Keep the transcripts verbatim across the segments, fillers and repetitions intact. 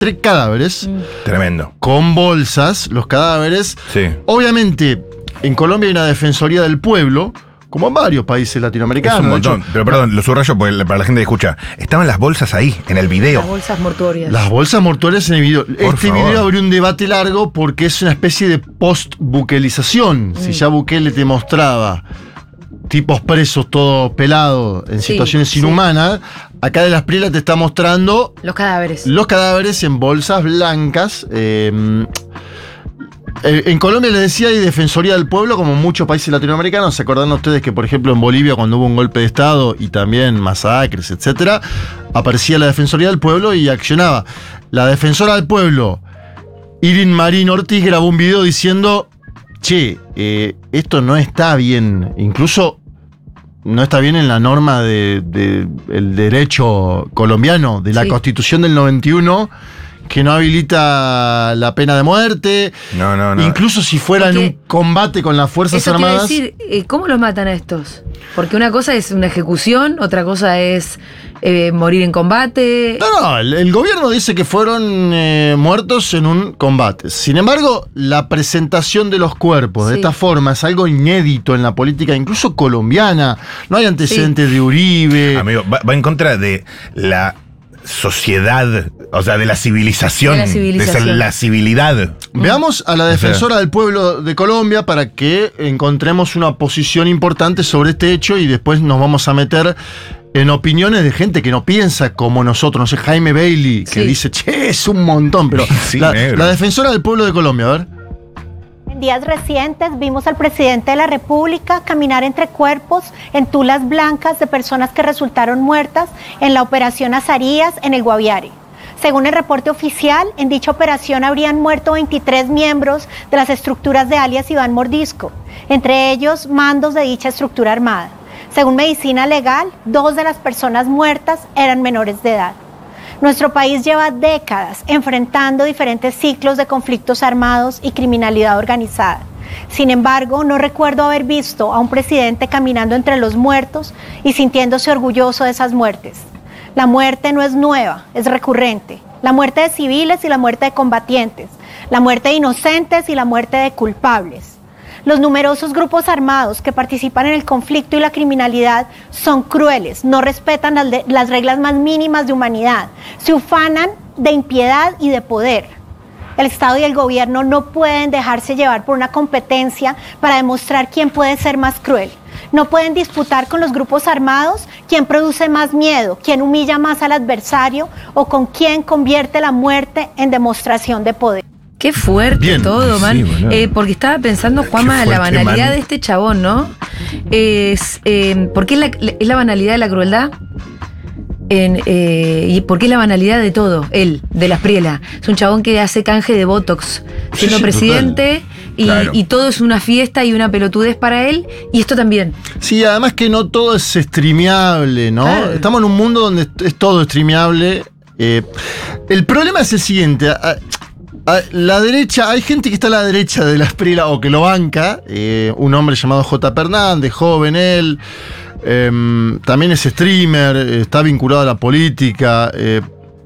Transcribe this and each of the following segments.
tres cadáveres. Mm. Tremendo. Con bolsas, los cadáveres. Sí. Obviamente, en Colombia hay una defensoría del pueblo, como en varios países latinoamericanos. Es un montón. Pero perdón, lo subrayo porque para la gente que escucha. Estaban las bolsas ahí, en el video. Las bolsas mortuorias. Las bolsas mortuorias en el video. Por este favor. video abrió un debate largo porque es una especie de post-buquelización. Mm. Si ya Bukele te mostraba tipos presos, todos pelados, en sí, situaciones sí. inhumanas, acá de las Espriella te está mostrando los cadáveres. Los cadáveres en bolsas blancas. Eh, En Colombia, les decía, hay Defensoría del Pueblo, como en muchos países latinoamericanos. ¿Se acordan ustedes que, por ejemplo, en Bolivia, cuando hubo un golpe de Estado y también masacres, etcétera, aparecía la Defensoría del Pueblo y accionaba? La Defensora del Pueblo, Irin Marín Ortiz, grabó un video diciendo: che, eh, esto no está bien. Incluso no está bien en la norma del de, de derecho colombiano, de la sí. Constitución del noventa y uno, que no habilita la pena de muerte. No, no, no. Incluso si fuera en un combate con las Fuerzas eso Armadas. Quiere decir, ¿cómo los matan a estos? Porque una cosa es una ejecución, otra cosa es eh, morir en combate. No, no, el, el gobierno dice que fueron eh, muertos en un combate. Sin embargo, la presentación de los cuerpos sí. de esta forma es algo inédito en la política, incluso colombiana. No hay antecedentes sí. de Uribe. Amigo, va, va en contra de la sociedad, o sea, de la civilización, de la, civilización. de la civilidad. Veamos a la Defensora del Pueblo de Colombia para que encontremos una posición importante sobre este hecho y después nos vamos a meter en opiniones de gente que no piensa como nosotros. No sé, Jaime Bailey, que sí. dice, che, es un montón, pero sí, la, la Defensora del Pueblo de Colombia, a ver. En días recientes vimos al presidente de la República caminar entre cuerpos en tulas blancas de personas que resultaron muertas en la operación Azarías en el Guaviare. Según el reporte oficial, en dicha operación habrían muerto veintitrés miembros de las estructuras de alias Iván Mordisco, entre ellos mandos de dicha estructura armada. Según Medicina Legal, dos de las personas muertas eran menores de edad. Nuestro país lleva décadas enfrentando diferentes ciclos de conflictos armados y criminalidad organizada. Sin embargo, no recuerdo haber visto a un presidente caminando entre los muertos y sintiéndose orgulloso de esas muertes. La muerte no es nueva, es recurrente. La muerte de civiles y la muerte de combatientes. La muerte de inocentes y la muerte de culpables. Los numerosos grupos armados que participan en el conflicto y la criminalidad son crueles, no respetan las, de, las reglas más mínimas de humanidad, se ufanan de impiedad y de poder. El Estado y el gobierno no pueden dejarse llevar por una competencia para demostrar quién puede ser más cruel. No pueden disputar con los grupos armados quién produce más miedo, quién humilla más al adversario o con quién convierte la muerte en demostración de poder. Qué fuerte Bien. todo, man. Sí, bueno. eh, porque estaba pensando, Juanma, fuerte, la banalidad man. de este chabón, ¿no? Es, eh, ¿Por qué es la, es la banalidad de la crueldad? En, eh, ¿Y por qué es la banalidad de todo? Él, de la Espriella. Es un chabón que hace canje de Botox siendo sí, presidente y, claro. y todo es una fiesta y una pelotudez para él. Y esto también. Sí, además que no todo es streameable, ¿no? Claro. Estamos en un mundo donde es todo streameable. Eh, el problema es el siguiente. A, a la derecha, hay gente que está a la derecha de la Espriella o que lo banca. Eh, un hombre llamado J. Hernández, joven él. Eh, también es streamer, está vinculado a la política. Eh,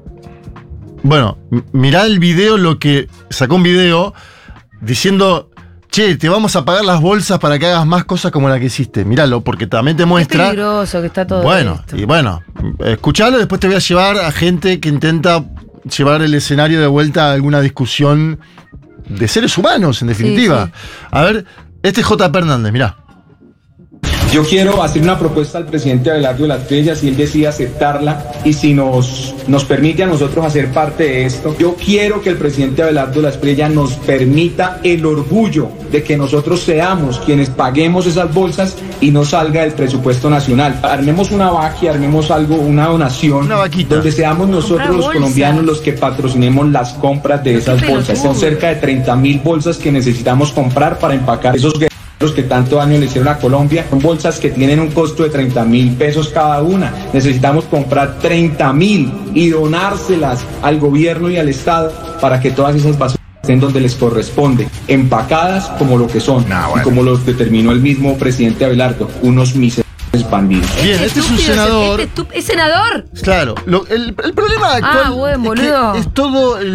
bueno, mirá el video, lo que sacó un video diciendo: che, te vamos a pagar las bolsas para que hagas más cosas como la que hiciste. Míralo, porque también te muestra. Qué peligroso que está todo Bueno, esto. y bueno, escuchalo, después te voy a llevar a gente que intenta llevar el escenario de vuelta a alguna discusión de seres humanos, en definitiva. Sí, sí. A ver, este es J. Hernández, mirá. Yo quiero hacer una propuesta al presidente Abelardo de la Espriella, si él decide aceptarla y si nos, nos permite a nosotros hacer parte de esto. Yo quiero que el presidente Abelardo de la Espriella nos permita el orgullo de que nosotros seamos quienes paguemos esas bolsas y no salga del presupuesto nacional. Armemos una vaquia, armemos algo, una donación, una vaquita, donde seamos nosotros los colombianos los que patrocinemos las compras de esas bolsas. Son cerca de treinta mil bolsas que necesitamos comprar para empacar esos los que tanto daño le hicieron a Colombia. Son bolsas que tienen un costo de treinta mil pesos cada una. Necesitamos comprar treinta mil y donárselas al gobierno y al Estado para que todas esas basuras estén donde les corresponde, empacadas como lo que son, nah, bueno. y como los determinó el mismo presidente Abelardo, unos miserables expandido. Bien, este es un senador. Este ¿Es senador? Claro, lo- el, el problema actual Ah, bueno, es que boludo. es todo el